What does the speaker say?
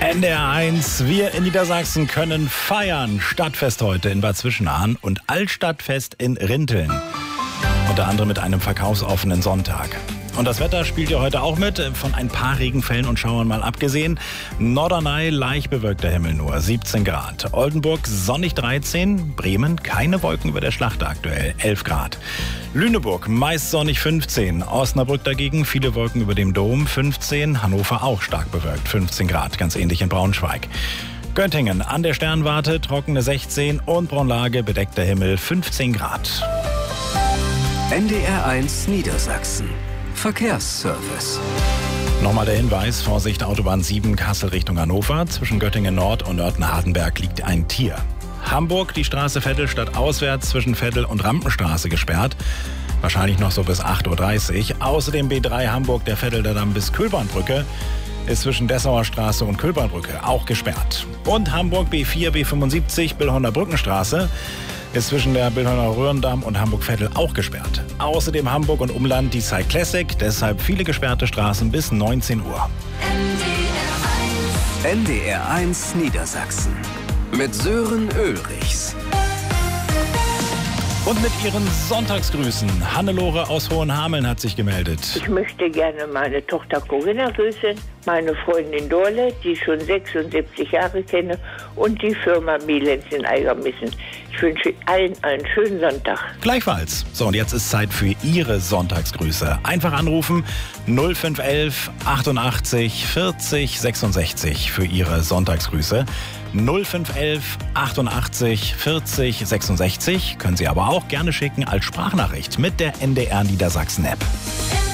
NDR1, wir in Niedersachsen können feiern. Stadtfest heute in Bad Zwischenahn und Altstadtfest in Rinteln. Unter anderem mit einem verkaufsoffenen Sonntag. Und das Wetter spielt ja heute auch mit, von ein paar Regenfällen und Schauern mal abgesehen. Norderney, leicht bewölkter Himmel nur, 17 Grad. Oldenburg sonnig 13, Bremen keine Wolken über der Schlacht aktuell, 11 Grad. Lüneburg meist sonnig 15, Osnabrück dagegen viele Wolken über dem Dom, 15, Hannover auch stark bewölkt, 15 Grad, ganz ähnlich in Braunschweig. Göttingen an der Sternwarte, trockene 16 und Braunlage, bedeckter Himmel, 15 Grad. NDR1 Niedersachsen. Verkehrsservice. Nochmal der Hinweis, Vorsicht, Autobahn 7 Kassel Richtung Hannover. Zwischen Göttingen Nord und Nörten-Hardenberg liegt ein Tier. Hamburg, die Straße Vettelstadt auswärts zwischen Vettel und Rampenstraße gesperrt. Wahrscheinlich noch so bis 8.30 Uhr. Außerdem B3 Hamburg, der Vettelder Damm bis Kühlbahnbrücke. Ist zwischen Dessauer Straße und Kühlbahnbrücke auch gesperrt. Und Hamburg B4, B75, Billhorner Brückenstraße. Ist zwischen der Billhorner Röhrendamm und Hamburg-Vettel auch gesperrt. Außerdem Hamburg und Umland die Cyclassic, Classic, deshalb viele gesperrte Straßen bis 19 Uhr. NDR1 Niedersachsen mit Sören Ulrichs. Und mit ihren Sonntagsgrüßen. Hannelore aus Hohenhameln hat sich gemeldet. Ich möchte gerne meine Tochter Corinna grüßen, meine Freundin Dorle, die ich schon 76 Jahre kenne, und die Firma Mielens in Eigermissen. Ich wünsche allen einen schönen Sonntag. Gleichfalls. So, und jetzt ist Zeit für Ihre Sonntagsgrüße. Einfach anrufen 0511 88 40 66 für Ihre Sonntagsgrüße. 0511 88 40 66 können Sie aber auch gerne schicken als Sprachnachricht mit der NDR Niedersachsen App.